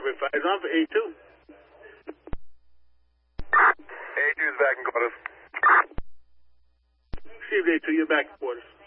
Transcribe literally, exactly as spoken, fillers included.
Carbon five is on for A two. A two is back in quarters. Received A two, you're back in quarters.